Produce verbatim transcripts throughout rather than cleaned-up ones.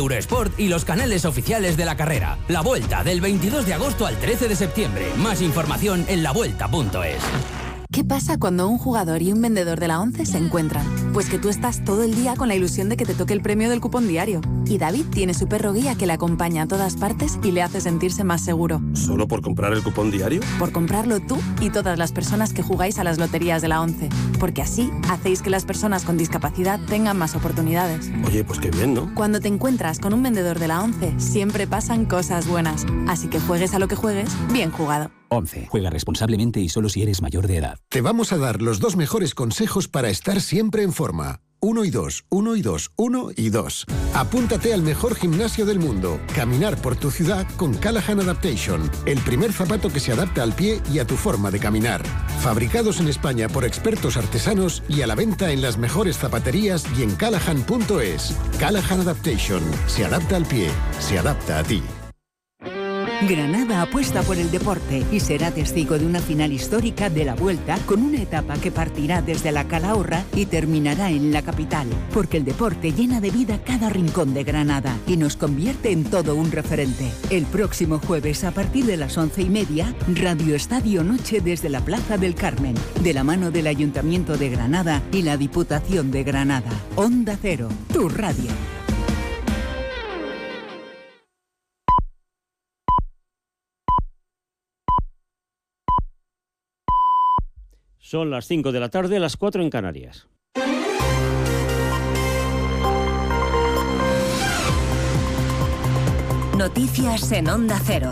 Eurosport y los canales oficiales de la carrera. La Vuelta, del veintidós de agosto al trece de septiembre. Más información en la vuelta punto es. ¿Qué pasa cuando un jugador y un vendedor de la ONCE se encuentran? Pues que tú estás todo el día con la ilusión de que te toque el premio del cupón diario. Y David tiene su perro guía que le acompaña a todas partes y le hace sentirse más seguro. ¿Solo por comprar el cupón diario? Por comprarlo tú y todas las personas que jugáis a las loterías de la ONCE. Porque así hacéis que las personas con discapacidad tengan más oportunidades. Oye, pues qué bien, ¿no? Cuando te encuentras con un vendedor de la ONCE, siempre pasan cosas buenas. Así que juegues a lo que juegues, bien jugado. ONCE. Juega responsablemente y solo si eres mayor de edad. Te vamos a dar los dos mejores consejos para estar siempre en forma. Uno y dos, uno y dos, uno y dos. Apúntate al mejor gimnasio del mundo. Caminar por tu ciudad con Callahan Adaptation. El primer zapato que se adapta al pie y a tu forma de caminar. Fabricados en España por expertos artesanos y a la venta en las mejores zapaterías y en callahan punto es. Callahan Adaptation. Se adapta al pie. Se adapta a ti. Granada apuesta por el deporte y será testigo de una final histórica de la Vuelta con una etapa que partirá desde la Calahorra y terminará en la capital, porque el deporte llena de vida cada rincón de Granada y nos convierte en todo un referente. El próximo jueves a partir de las once y media, Radio Estadio Noche desde la Plaza del Carmen, de la mano del Ayuntamiento de Granada y la Diputación de Granada. Onda Cero, tu radio. Son las cinco de la tarde, las cuatro en Canarias. Noticias en Onda Cero.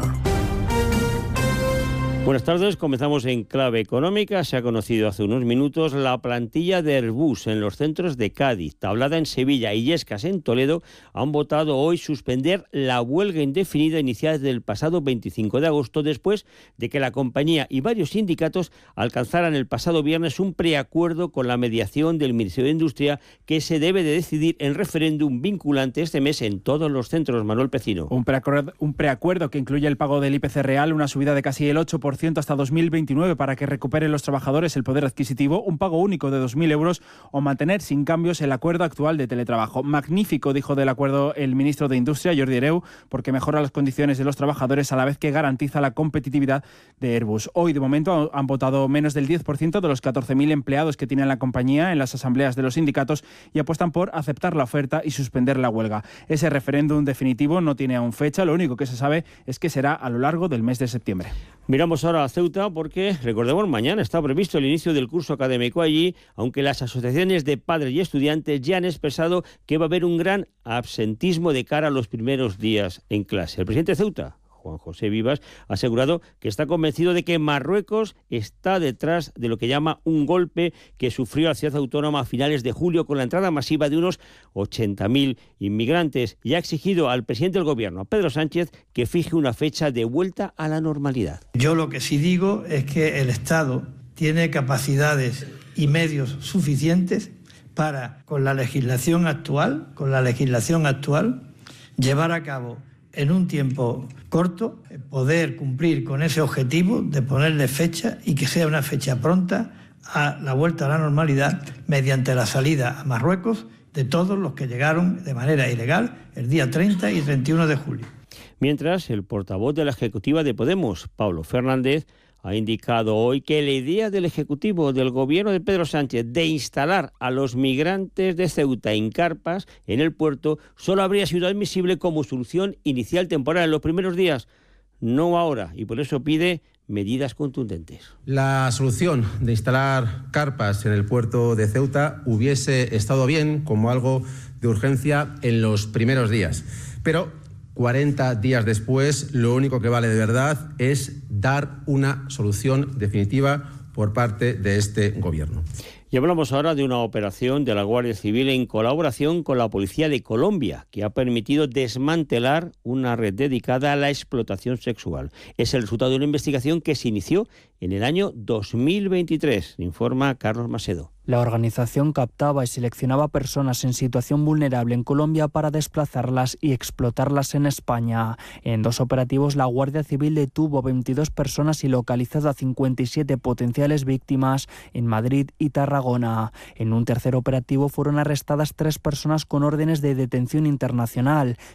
Buenas tardes, comenzamos en clave económica. Se ha conocido hace unos minutos la plantilla de Airbus en los centros de Cádiz, Tablada en Sevilla y Illescas en Toledo han votado hoy suspender la huelga indefinida iniciada desde el pasado veinticinco de agosto después de que la compañía y varios sindicatos alcanzaran el pasado viernes un preacuerdo con la mediación del Ministerio de Industria que se debe de decidir en referéndum vinculante este mes en todos los centros. Manuel Pecino. Un preacuerdo, un preacuerdo que incluye el pago del I P C real, una subida de casi el ocho por ciento hasta dos mil veintinueve para que recuperen los trabajadores el poder adquisitivo, un pago único de dos mil euros o mantener sin cambios el acuerdo actual de teletrabajo. Magnífico, dijo del acuerdo el ministro de Industria, Jordi Hereu, porque mejora las condiciones de los trabajadores a la vez que garantiza la competitividad de Airbus. Hoy, de momento, han votado menos del diez por ciento de los catorce mil empleados que tiene la compañía en las asambleas de los sindicatos y apuestan por aceptar la oferta y suspender la huelga. Ese referéndum definitivo no tiene aún fecha, lo único que se sabe es que será a lo largo del mes de septiembre. Miramos ahora a Ceuta porque, recordemos, mañana está previsto el inicio del curso académico allí, aunque las asociaciones de padres y estudiantes ya han expresado que va a haber un gran absentismo de cara a los primeros días en clase. El presidente de Ceuta, Juan José Vivas, ha asegurado que está convencido de que Marruecos está detrás de lo que llama un golpe que sufrió la ciudad autónoma a finales de julio con la entrada masiva de unos ochenta mil inmigrantes y ha exigido al presidente del gobierno, a Pedro Sánchez, que fije una fecha de vuelta a la normalidad. Yo lo que sí digo es que el Estado tiene capacidades y medios suficientes para, con la legislación actual, con la legislación actual, llevar a cabo en un tiempo corto, poder cumplir con ese objetivo de ponerle fecha y que sea una fecha pronta a la vuelta a la normalidad mediante la salida a Marruecos de todos los que llegaron de manera ilegal el día treinta y treinta y uno de julio. Mientras, el portavoz de la ejecutiva de Podemos, Pablo Fernández, ha indicado hoy que la idea del Ejecutivo del Gobierno de Pedro Sánchez de instalar a los migrantes de Ceuta en carpas en el puerto solo habría sido admisible como solución inicial temporal en los primeros días, no ahora, y por eso pide medidas contundentes. La solución de instalar carpas en el puerto de Ceuta hubiese estado bien como algo de urgencia en los primeros días, pero cuarenta días después, lo único que vale de verdad es dar una solución definitiva por parte de este gobierno. Y hablamos ahora de una operación de la Guardia Civil en colaboración con la Policía de Colombia, que ha permitido desmantelar una red dedicada a la explotación sexual. Es el resultado de una investigación que se inició en el año dos mil veintitrés, informa Carlos Macedo. La organización captaba y seleccionaba personas en situación vulnerable en Colombia para desplazarlas y explotarlas en España. En dos operativos, la Guardia Civil detuvo veintidós personas y localizó a cincuenta y siete potenciales víctimas en Madrid y Tarragona. En un tercer operativo fueron arrestadas tres personas con órdenes de detención internacional.